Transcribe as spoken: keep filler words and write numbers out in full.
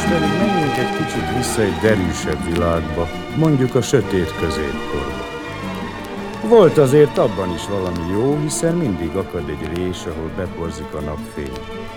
pedig menjünk egy kicsit vissza egy derűsebb világba, mondjuk a sötét középkorba. Volt azért abban is valami jó, hiszen mindig akad egy rés, ahol beporzik a napfény.